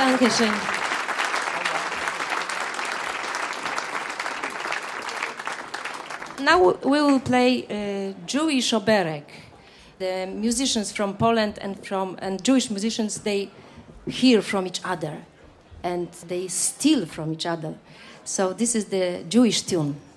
Dankeschön. Now we will play Jewish oberek. The musicians from Poland and Jewish musicians, they hear from each other and they steal from each other. So this is the Jewish tune.